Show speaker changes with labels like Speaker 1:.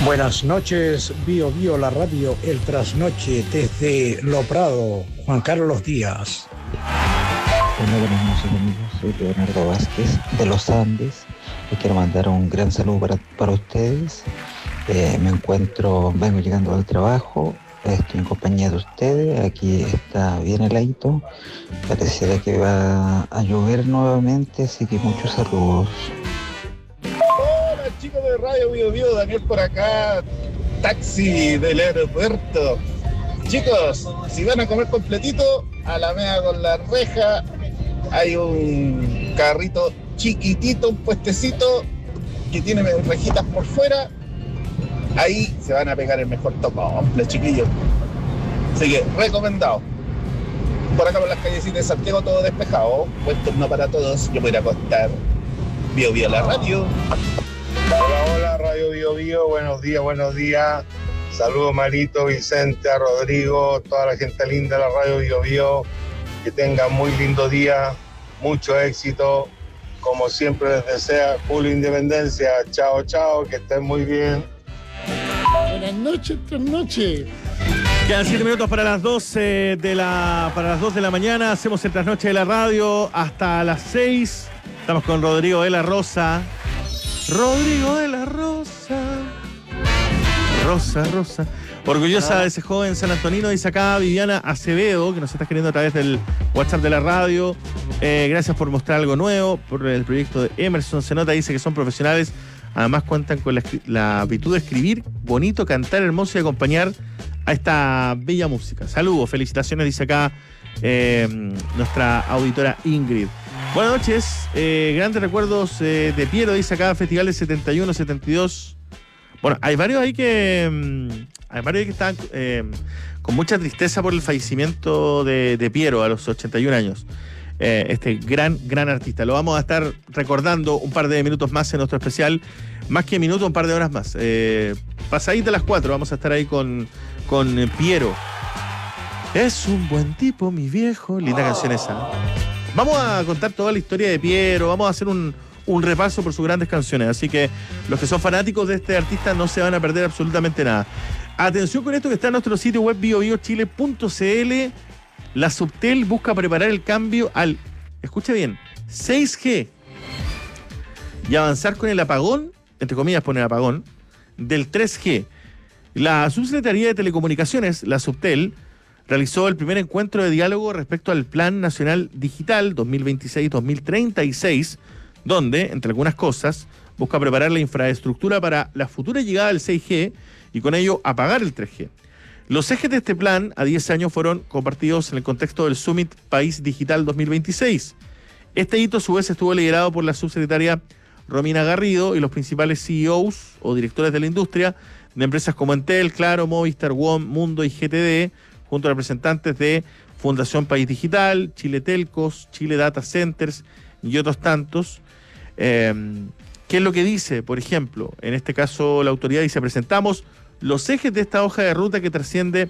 Speaker 1: Buenas noches, Bio Bio, la radio, el trasnoche desde Lo Prado, Juan Carlos Díaz.
Speaker 2: Hola, buenas noches amigos, soy Leonardo Vázquez de los Andes. Les quiero mandar un gran saludo para ustedes. Vengo llegando al trabajo, estoy en compañía de ustedes, aquí está bien heladito, pareciera que va a llover nuevamente, así que muchos saludos.
Speaker 3: Hola chicos de Radio Bio Bio, Daniel por acá, taxi del aeropuerto. Chicos, si van a comer completito, Alameda con la reja, hay un carrito chiquitito, un puestecito que tiene rejitas por fuera. Ahí se van a pegar el mejor tocomple, chiquillos. Así que, recomendado. Por acá por las callecitas de Santiago todo despejado. Buen turno para todos. Yo voy a ir a acostar. Bio Bio la radio.
Speaker 4: Hola, Radio Bio Bio. Buenos días. Saludos Marito, Vicente, a Rodrigo, toda la gente linda de la Radio Bio Bio. Que tengan muy lindo día. Mucho éxito. Como siempre les desea Julio Independencia. Chao, chao. Que estén muy bien.
Speaker 5: Buenas noches, trasnoche.
Speaker 6: Quedan 7 minutos para las 12 de la mañana. Hacemos el trasnoche de la radio hasta las 6. Estamos con Rodrigo de la Rosa. Rodrigo de la Rosa. Rosa. Orgullosa de ese joven San Antonino, dice acá Viviana Acevedo, que nos está escribiendo a través del WhatsApp de la radio. Gracias por mostrar algo nuevo, por el proyecto de Emerson. Se nota, dice que son profesionales. Además cuentan con la virtud de escribir bonito, cantar hermoso y acompañar a esta bella música. Saludos, felicitaciones, dice acá nuestra auditora Ingrid. Buenas noches, grandes recuerdos de Piero, dice acá, Festival del 71, 72. Bueno, hay varios ahí que están con mucha tristeza por el fallecimiento de Piero a los 81 años. Este gran artista. Lo vamos a estar recordando un par de minutos más en nuestro especial. Más que minutos, un par de horas más. Pasadita las 4 vamos a estar ahí con Piero. Es un buen tipo, mi viejo. Linda canción esa. Vamos a contar toda la historia de Piero. Vamos a hacer un repaso por sus grandes canciones. Así que los que son fanáticos de este artista no se van a perder absolutamente nada. Atención con esto que está en nuestro sitio web biobiochile.cl. La Subtel busca preparar el cambio al, escucha bien, 6G y avanzar con el apagón, entre comillas pone el apagón, del 3G. La Subsecretaría de Telecomunicaciones, la Subtel, realizó el primer encuentro de diálogo respecto al Plan Nacional Digital 2026-2036, donde, entre algunas cosas, busca preparar la infraestructura para la futura llegada del 6G y con ello apagar el 3G. Los ejes de este plan a 10 años fueron compartidos en el contexto del Summit País Digital 2026. Este hito a su vez estuvo liderado por la subsecretaria Romina Garrido y los principales CEOs o directores de la industria de empresas como Entel, Claro, Movistar, WOM, Mundo y GTD, junto a representantes de Fundación País Digital, Chile Telcos, Chile Data Centers y otros tantos. ¿Qué es lo que dice? Por ejemplo, en este caso la autoridad dice: presentamos los ejes de esta hoja de ruta que trasciende